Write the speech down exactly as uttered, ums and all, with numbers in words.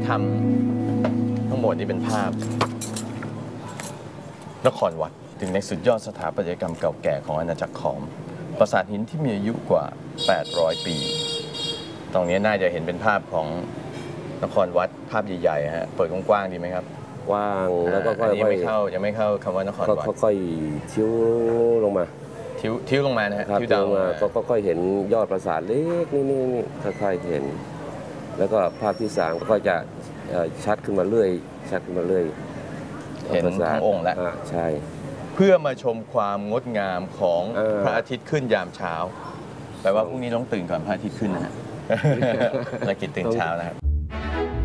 ทำทั้งหมดนี่เป็นภาพนครวัดถึงในสุดยอดสถาปัตยกรรมเก่าแก่ของอาณาจักรขอมปราสาทหินที่มีอายุกว่าแปดร้อยปีตรงนี้น่าจะเห็นเป็นภาพของนครวัดภาพใหญ่ๆฮะเปิดกว้างๆดีไหมครับกว้างแล้วก็ค่อยๆยังไม่เข้ายังไม่เข้าคำว่านครวัดค่อยๆทิ้วลงมาทิ้วทิ้วลงมานะฮะทิ้วลงมาก็ค่อยๆเห็นยอดปราสาทเล็กนี่นี่นี่ค่อยๆเห็นแล้วก็ภาพที่สามก็จะชัดขึ้นมาเรื่อยชัดขึ้นมาเรื่อยเห็นทั้งองค์แล้วใช่เพื่อมาชมความงดงามของพระอาทิตย์ขึ้นยามเช้าแปลว่าพรุ่งนี้ต้องตื่นก่อนพระอาทิตย์ขึ้นนะฮะนักกิจตื่นเช้านะครับ